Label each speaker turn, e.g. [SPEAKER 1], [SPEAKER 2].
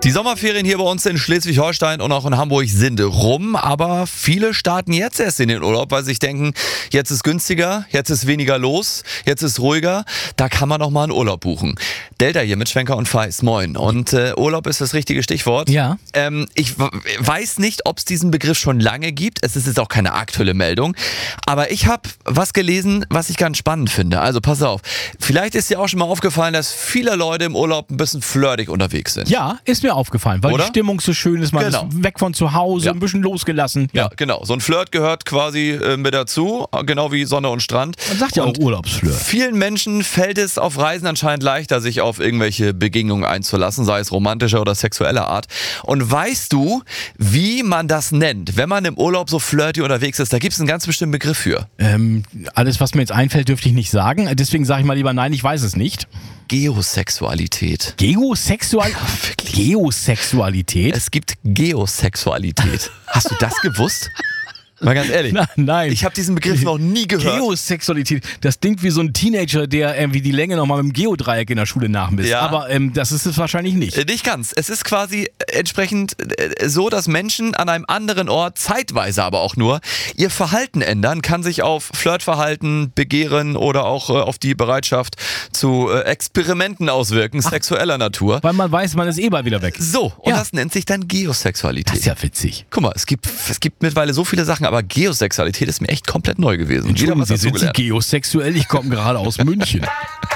[SPEAKER 1] Die Sommerferien hier bei uns in Schleswig-Holstein und auch in Hamburg sind rum, aber viele starten jetzt erst in den Urlaub, weil sie sich denken, jetzt ist günstiger, jetzt ist weniger los, jetzt ist ruhiger, da kann man noch mal einen Urlaub buchen. Delta hier mit Schwenker und Feist, moin. Und Urlaub ist das richtige Stichwort.
[SPEAKER 2] Ja.
[SPEAKER 1] Ich weiß nicht, ob es diesen Begriff schon lange gibt, es ist jetzt auch keine aktuelle Meldung, aber ich habe was gelesen, was ich ganz spannend finde. Also pass auf, vielleicht ist dir auch schon mal aufgefallen, dass viele Leute im Urlaub ein bisschen flirtig unterwegs sind.
[SPEAKER 2] Ja, ist mir aufgefallen, weil
[SPEAKER 1] Oder?
[SPEAKER 2] die Stimmung so schön ist, man
[SPEAKER 1] Genau.
[SPEAKER 2] ist weg von zu Hause,
[SPEAKER 1] Ja.
[SPEAKER 2] ein bisschen losgelassen.
[SPEAKER 1] Ja, genau. So ein Flirt gehört quasi mit dazu, genau wie Sonne und Strand.
[SPEAKER 2] Man sagt ja auch
[SPEAKER 1] Und
[SPEAKER 2] Urlaubsflirt.
[SPEAKER 1] vielen Menschen fällt es auf Reisen anscheinend leichter, sich auf irgendwelche Begegnungen einzulassen, sei es romantischer oder sexueller Art. Und weißt du, wie man das nennt, wenn man im Urlaub so flirty unterwegs ist? Da gibt es einen ganz bestimmten Begriff für.
[SPEAKER 2] Alles, was mir jetzt einfällt, dürfte ich nicht sagen. Deswegen sage ich mal lieber nein, ich weiß es nicht.
[SPEAKER 1] Geosexualität.
[SPEAKER 2] Geosexualität?
[SPEAKER 1] Es gibt Geosexualität. Hast du das gewusst? Mal ganz ehrlich.
[SPEAKER 2] Nein.
[SPEAKER 1] Ich habe diesen Begriff noch nie gehört.
[SPEAKER 2] Geosexualität, das klingt wie so ein Teenager, der irgendwie die Länge nochmal mit dem Geodreieck in der Schule nachmisst.
[SPEAKER 1] Ja.
[SPEAKER 2] Aber das ist es wahrscheinlich nicht.
[SPEAKER 1] Nicht ganz. Es ist quasi entsprechend so, dass Menschen an einem anderen Ort, zeitweise aber auch nur, ihr Verhalten ändern, kann sich auf Flirtverhalten, Begehren oder auch auf die Bereitschaft zu Experimenten auswirken, sexueller Natur.
[SPEAKER 2] Weil man weiß, man ist eh bald wieder weg.
[SPEAKER 1] So, und
[SPEAKER 2] Ja.
[SPEAKER 1] das nennt sich dann Geosexualität.
[SPEAKER 2] Das ist ja witzig.
[SPEAKER 1] Guck mal, es gibt mittlerweile so viele Sachen, aber Geosexualität ist mir echt komplett neu gewesen. Wieder
[SPEAKER 2] Entschuldigung,
[SPEAKER 1] was
[SPEAKER 2] Sie sind Sie
[SPEAKER 1] dazugelernt.
[SPEAKER 2] geosexuell? Ich komme gerade aus München.